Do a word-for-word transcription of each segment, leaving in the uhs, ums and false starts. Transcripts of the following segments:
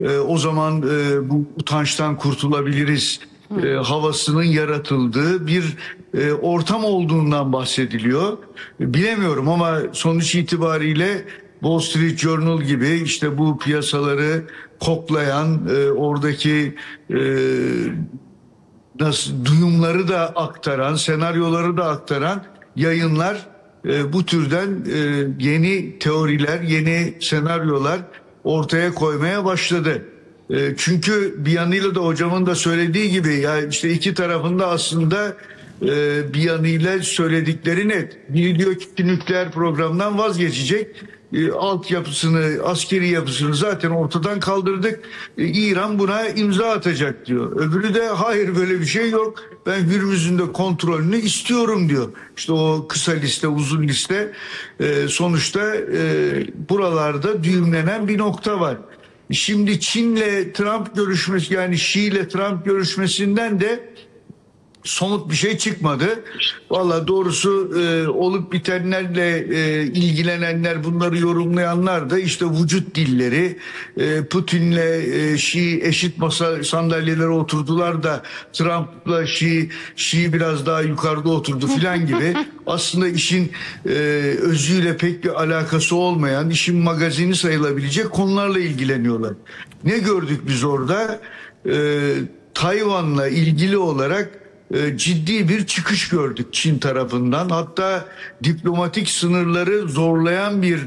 e, o zaman e, bu utançtan kurtulabiliriz e, havasının yaratıldığı bir e, ortam olduğundan bahsediliyor. Bilemiyorum ama sonuç itibariyle Wall Street Journal gibi işte bu piyasaları koklayan, e, oradaki e, nasıl duyumları da aktaran, senaryoları da aktaran yayınlar e, bu türden e, yeni teoriler, yeni senaryolar ortaya koymaya başladı. E, çünkü bir yanıyla da hocamın da söylediği gibi ya işte iki tarafında aslında e, bir yanıyla söyledikleri net. Biri diyor ki nükleer programdan vazgeçecek. E, altyapısını, askeri yapısını zaten ortadan kaldırdık. E, İran buna imza atacak diyor. Öbürü de hayır böyle bir şey yok. Ben Hürmüz'ün de kontrolünü istiyorum diyor. İşte o kısa liste, uzun liste e, sonuçta e, buralarda düğümlenen bir nokta var. Şimdi Çin'le Trump görüşmesi, yani Xi ile Trump görüşmesinden de somut bir şey çıkmadı. Vallahi doğrusu e, olup bitenlerle e, ilgilenenler, bunları yorumlayanlar da işte vücut dilleri, e, Putin'le e, Xi eşit masa sandalyelere oturdular da Trump'la Xi, Xi biraz daha yukarıda oturdu filan gibi. Aslında işin e, özüyle pek bir alakası olmayan, işin magazini sayılabilecek konularla ilgileniyorlar. Ne gördük biz orada? E, Tayvan'la ilgili olarak ciddi bir çıkış gördük Çin tarafından. Hatta diplomatik sınırları zorlayan bir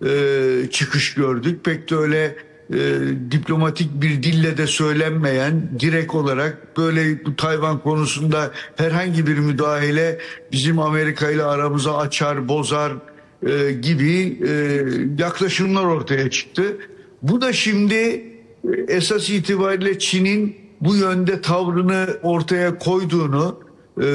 e, çıkış gördük. Pek de öyle e, diplomatik bir dille de söylenmeyen, direkt olarak böyle bu Tayvan konusunda herhangi bir müdahale bizim Amerika ile aramıza açar, bozar e, gibi e, yaklaşımlar ortaya çıktı. Bu da şimdi esas itibariyle Çin'in bu yönde tavrını ortaya koyduğunu, e,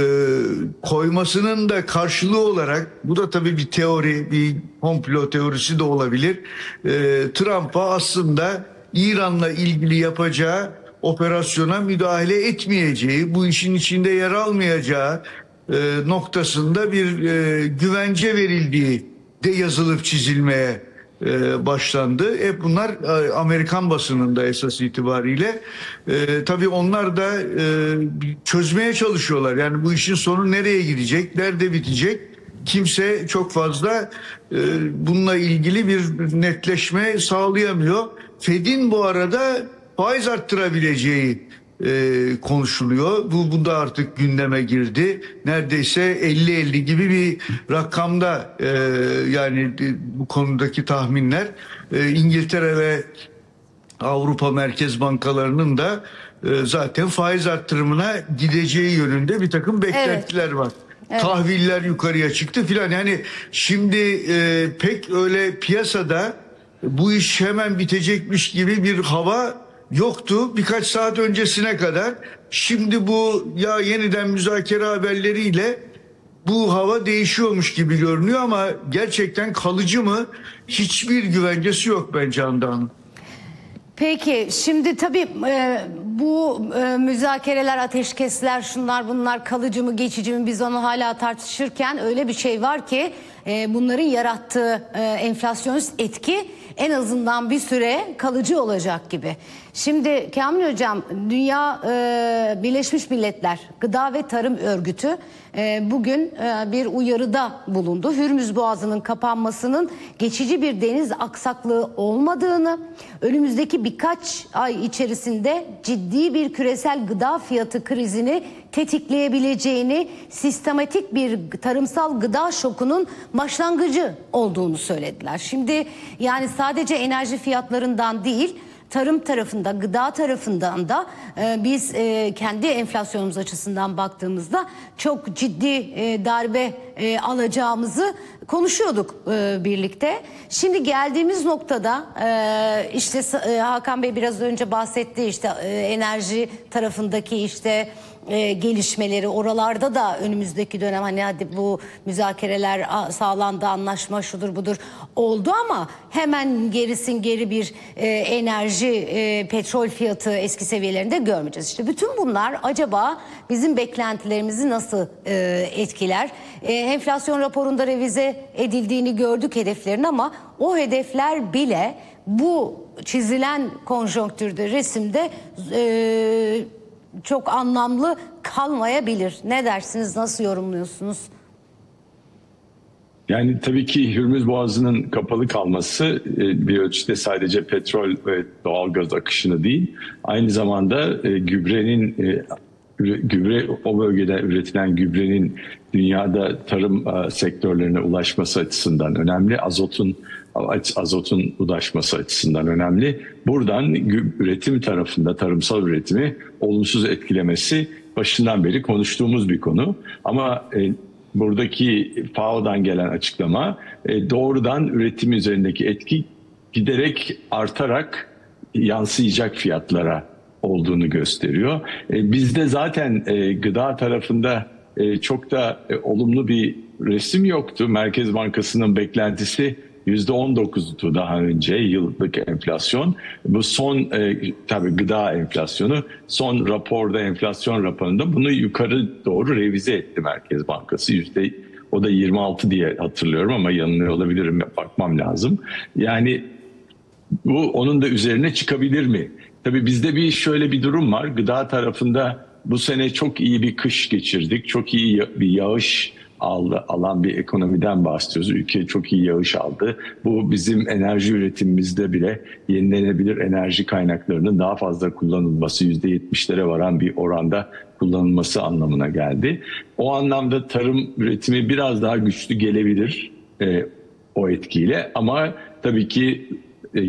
koymasının da karşılığı olarak, bu da tabii bir teori, bir komplo teorisi de olabilir. E, Trump'a aslında İran'la ilgili yapacağı operasyona müdahale etmeyeceği, bu işin içinde yer almayacağı e, noktasında bir e, güvence verildiği de yazılıp çizilmeye Ee, başlandı. Hep bunlar e, Amerikan basınında esas itibariyle. E, tabii onlar da e, çözmeye çalışıyorlar. Yani bu işin sonu nereye gidecek, nerede bitecek? Kimse çok fazla e, bununla ilgili bir netleşme sağlayamıyor. Fed'in bu arada faiz arttırabileceği e, konuşuluyor. Bu, bu da artık gündeme girdi. Neredeyse elli elli gibi bir rakamda e, yani e, bu konudaki tahminler e, İngiltere ve Avrupa Merkez Bankalarının da e, zaten faiz arttırımına gideceği yönünde bir takım beklentiler evet. var. Evet. Tahviller yukarıya çıktı filan. Yani şimdi e, pek öyle piyasada bu iş hemen bitecekmiş gibi bir hava yoktu birkaç saat öncesine kadar. Şimdi bu ya yeniden müzakere haberleriyle bu hava değişiyormuş gibi görünüyor ama gerçekten kalıcı mı? Hiçbir güvencesi yok bence Handan. Peki şimdi tabii e, bu e, müzakereler, ateşkesler, şunlar bunlar kalıcı mı geçici mi, biz onu hala tartışırken öyle bir şey var ki e, bunların yarattığı e, enflasyonist etki en azından bir süre kalıcı olacak gibi. Şimdi Kamil Hocam, Dünya e, Birleşmiş Milletler Gıda ve Tarım Örgütü e, bugün e, bir uyarıda bulundu. Hürmüz Boğazı'nın kapanmasının geçici bir deniz aksaklığı olmadığını, önümüzdeki birkaç ay içerisinde ciddi bir küresel gıda fiyatı krizini tetikleyebileceğini, sistematik bir tarımsal gıda şokunun başlangıcı olduğunu söylediler. Şimdi yani sadece enerji fiyatlarından değil, tarım tarafında, gıda tarafından da e, biz e, kendi enflasyonumuz açısından baktığımızda çok ciddi e, darbe e, alacağımızı konuşuyorduk e, birlikte. Şimdi geldiğimiz noktada e, işte e, Hakan Bey biraz önce bahsetti, işte e, enerji tarafındaki işte e, gelişmeleri, oralarda da önümüzdeki dönem hani hadi bu müzakereler sağlandı, anlaşma şudur budur oldu ama hemen gerisin geri bir e, enerji e, petrol fiyatı eski seviyelerinde görmeyeceğiz. İşte bütün bunlar acaba bizim beklentilerimizi nasıl e, etkiler? E, enflasyon raporunda revize edildiğini gördük hedeflerin ama o hedefler bile bu çizilen konjonktürde, resimde e, çok anlamlı kalmayabilir. Ne dersiniz, nasıl yorumluyorsunuz? Yani tabii ki Hürmüz Boğazı'nın kapalı kalması bir ölçüde sadece petrol ve doğalgaz akışını değil, aynı zamanda gübrenin, gübre o bölgede üretilen gübrenin dünyada tarım sektörlerine ulaşması açısından önemli, azotun azotun ulaşması açısından önemli. Buradan üretim tarafında tarımsal üretimi olumsuz etkilemesi başından beri konuştuğumuz bir konu. Ama buradaki F A O'dan gelen açıklama doğrudan üretim üzerindeki etki giderek artarak yansıyacak fiyatlara olduğunu gösteriyor. Bizde zaten gıda tarafında çok da olumlu bir resim yoktu. Merkez Bankası'nın beklentisi yüzde on dokuzdu daha önce yıllık enflasyon. Bu son e, tabii gıda enflasyonu son raporda, enflasyon raporunda bunu yukarı doğru revize etti Merkez Bankası. Yüzde, o da yirmi altı diye hatırlıyorum ama yanılıyor olabilirim, bakmam lazım. Yani bu onun da üzerine çıkabilir mi? Tabii bizde bir şöyle bir durum var. Gıda tarafında bu sene çok iyi bir kış geçirdik. Çok iyi bir yağış aldı, alan bir ekonomiden bahsediyoruz. Ülke çok iyi yağış aldı. Bu bizim enerji üretimimizde bile yenilenebilir enerji kaynaklarının daha fazla kullanılması, yüzde yetmişlere varan bir oranda kullanılması anlamına geldi. O anlamda tarım üretimi biraz daha güçlü gelebilir e, o etkiyle. Ama tabii ki e,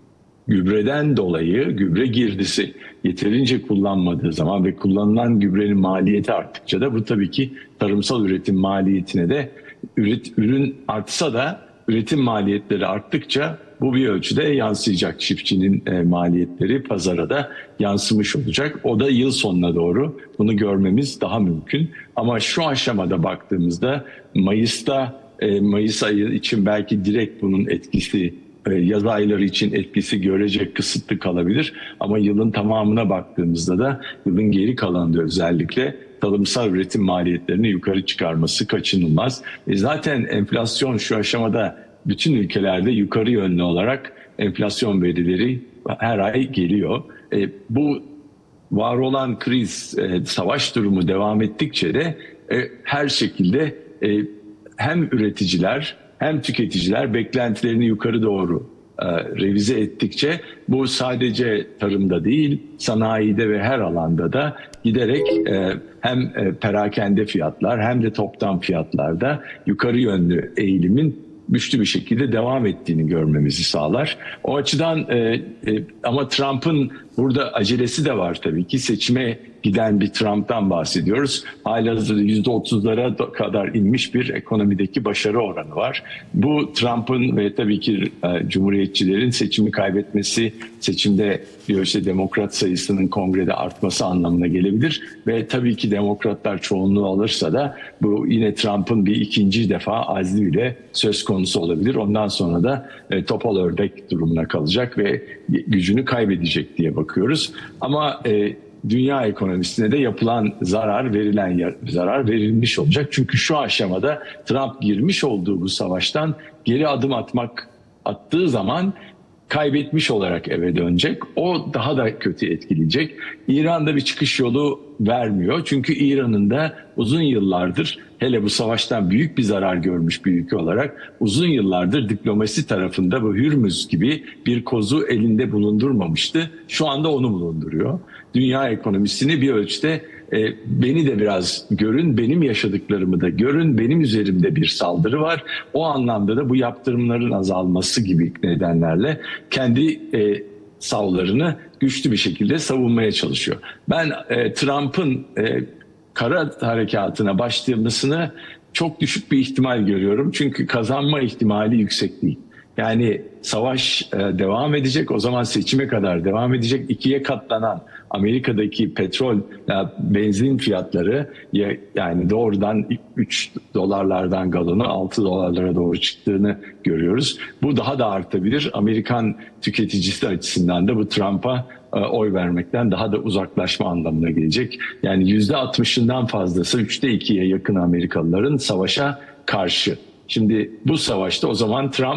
gübreden dolayı gübre girdisi yeterince kullanmadığı zaman ve kullanılan gübrenin maliyeti arttıkça da bu tabii ki tarımsal üretim maliyetine de üret, ürün artsa da üretim maliyetleri arttıkça bu bir ölçüde yansıyacak. Çiftçinin e, maliyetleri pazara da yansımış olacak. O da yıl sonuna doğru bunu görmemiz daha mümkün. Ama şu aşamada baktığımızda Mayıs'ta e, Mayıs ayı için belki direkt bunun etkisi, yaz ayları için etkisi görecek kısıtlı kalabilir. Ama yılın tamamına baktığımızda da yılın geri kalanında özellikle tarımsal üretim maliyetlerini yukarı çıkarması kaçınılmaz. E zaten enflasyon şu aşamada bütün ülkelerde yukarı yönlü olarak enflasyon verileri her ay geliyor. E bu var olan kriz, e, savaş durumu devam ettikçe de e, her şekilde e, hem üreticiler hem tüketiciler beklentilerini yukarı doğru e, revize ettikçe bu sadece tarımda değil, sanayide ve her alanda da giderek e, hem e, perakende fiyatlar hem de toptan fiyatlarda yukarı yönlü eğilimin güçlü bir şekilde devam ettiğini görmemizi sağlar. O açıdan e, e, ama Trump'ın burada acelesi de var tabii ki. Seçime giden bir Trump'tan bahsediyoruz. Halihazırda yüzde otuzlara kadar inmiş bir ekonomideki başarı oranı var. Bu Trump'ın ve tabii ki e, Cumhuriyetçilerin seçimi kaybetmesi, seçimde diyor işte demokrat sayısının kongrede artması anlamına gelebilir. Ve tabii ki demokratlar çoğunluğu alırsa da bu yine Trump'ın bir ikinci defa azliyle söz konusu olabilir. Ondan sonra da e, topal ördek durumuna kalacak ve gücünü kaybedecek diye bakıyoruz. Ama e, dünya ekonomisine de yapılan zarar, verilen zarar verilmiş olacak. Çünkü şu aşamada Trump girmiş olduğu bu savaştan geri adım atmak attığı zaman kaybetmiş olarak eve dönecek. O daha da kötü etkileyecek. İran'da bir çıkış yolu vermiyor. Çünkü İran'ın da uzun yıllardır, hele bu savaştan büyük bir zarar görmüş bir ülke olarak uzun yıllardır diplomasi tarafında bu Hürmüz gibi bir kozu elinde bulundurmamıştı. Şu anda onu bulunduruyor. Dünya ekonomisini bir ölçüde e, beni de biraz görün, benim yaşadıklarımı da görün, benim üzerimde bir saldırı var. O anlamda da bu yaptırımların azalması gibi nedenlerle kendi e, savlarını güçlü bir şekilde savunmaya çalışıyor. Ben e, Trump'ın e, kara harekatına başlamasını çok düşük bir ihtimal görüyorum. Çünkü kazanma ihtimali yüksek değil. Yani savaş e, devam edecek, o zaman seçime kadar devam edecek. İkiye katlanan Amerika'daki petrol, benzin fiyatları yani doğrudan üç dolarlardan galonu altı dolarlara doğru çıktığını görüyoruz. Bu daha da artabilir. Amerikan tüketicisi açısından da bu Trump'a oy vermekten daha da uzaklaşma anlamına gelecek. Yani yüzde altmışından fazlası, üçte ikiye yakın Amerikalıların savaşa karşı. Şimdi bu savaşta o zaman Trump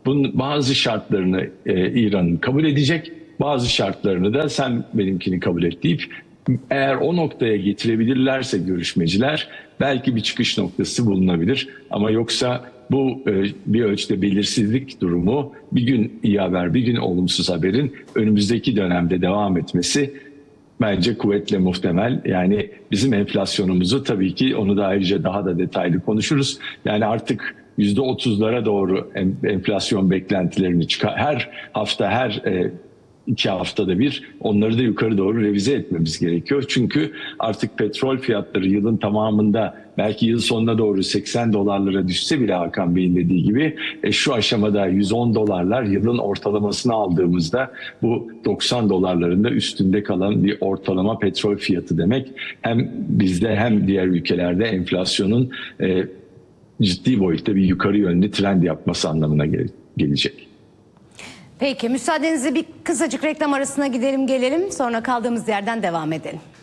bunun bazı şartlarını e, İran'ın kabul edecek, bazı şartlarını da sen benimkini kabul et deyip eğer o noktaya getirebilirlerse görüşmeciler belki bir çıkış noktası bulunabilir. Ama yoksa bu e, bir ölçüde belirsizlik durumu, bir gün iyi haber, bir gün olumsuz haberin önümüzdeki dönemde devam etmesi bence kuvvetle muhtemel. Yani bizim enflasyonumuzu, tabii ki onu da ayrıca daha da detaylı konuşuruz. Yani artık yüzde otuzlara doğru enflasyon beklentilerini çıkar. Her hafta, her e, iki haftada bir onları da yukarı doğru revize etmemiz gerekiyor. Çünkü artık petrol fiyatları yılın tamamında belki yıl sonuna doğru seksen dolarlara düşse bile, Hakan Bey'in dediği gibi e, şu aşamada yüz on dolarlar yılın ortalamasını aldığımızda bu doksan dolarların da üstünde kalan bir ortalama petrol fiyatı demek. Hem bizde hem diğer ülkelerde enflasyonun e, ciddi boyutta bir yukarı yönlü trend yapması anlamına gel- gelecek. Peki, müsaadenizle bir kısacık reklam arasına gidelim gelelim, sonra kaldığımız yerden devam edelim.